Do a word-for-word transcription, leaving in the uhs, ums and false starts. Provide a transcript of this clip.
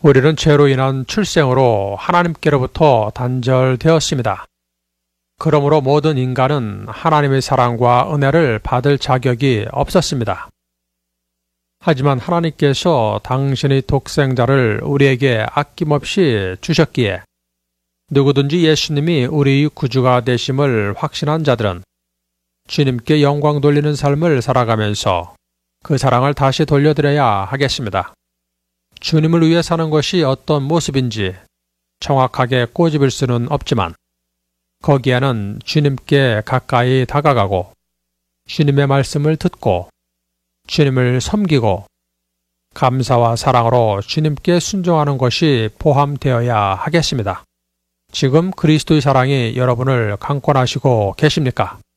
우리는 죄로 인한 출생으로 하나님께로부터 단절되었습니다. 그러므로 모든 인간은 하나님의 사랑과 은혜를 받을 자격이 없었습니다. 하지만 하나님께서 당신의 독생자를 우리에게 아낌없이 주셨기에 누구든지 예수님이 우리의 구주가 되심을 확신한 자들은 주님께 영광 돌리는 삶을 살아가면서 그 사랑을 다시 돌려드려야 하겠습니다. 주님을 위해 사는 것이 어떤 모습인지 정확하게 꼬집을 수는 없지만 거기에는 주님께 가까이 다가가고 주님의 말씀을 듣고 주님을 섬기고 감사와 사랑으로 주님께 순종하는 것이 포함되어야 하겠습니다. 지금 그리스도의 사랑이 여러분을 강권하시고 계십니까?